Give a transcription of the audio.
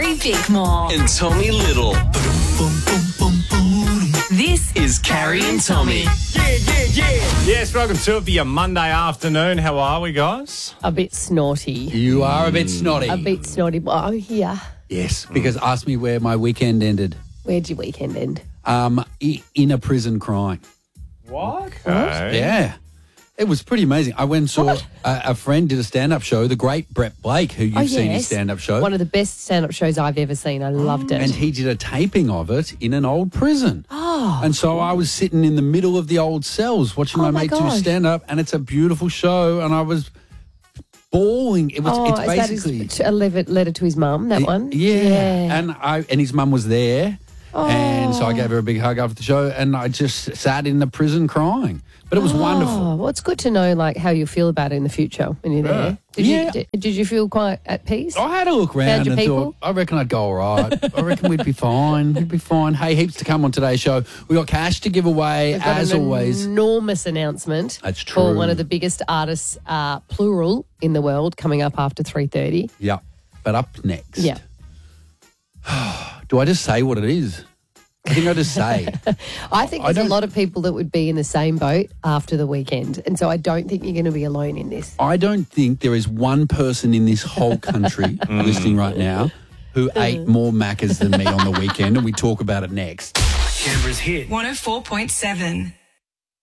Harry Bickmore. And Tommy Little. This Is Carrie and Tommy. Yes, welcome to your Monday afternoon. How are we, guys? A bit snotty. You are a bit snotty. A bit snotty. Oh, yeah. Yes, because ask me where my weekend ended. Where'd your weekend end? In a prison crying. What? Yeah. It was pretty amazing. I went and saw a friend did a stand-up show, the great Brett Blake, who you've seen his stand-up show. One of the best stand-up shows I've ever seen. I loved it. And he did a taping of it in an old prison. Oh. And so I was sitting in the middle of the old cells watching my mate do stand-up, and it's a beautiful show, and I was bawling. It's basically... Is that a letter to his mum, that one? Yeah. And his mum was there. And so I gave her a big hug after the show, and I just sat in the prison crying. But it was wonderful. Well, it's good to know like how you feel about it in the future when you're there. Did you feel quite at peace? I had a look around and thought, I reckon I'd go all right. I reckon we'd be fine. We'd be fine. Hey, heaps to come on today's show. We got cash to give away, We've got as always. Enormous announcement. That's true. For one of the biggest artists, plural, in the world, coming up after 3:30. Yeah. But up next. Yeah. Do I just say what it is? I think I just say. I think there's a lot of people that would be in the same boat after the weekend. And so I don't think you're going to be alone in this. I don't think there is one person in this whole country listening right now who ate more Maccas than me on the weekend, and we talk about it next. Canberra's hit. 104.7.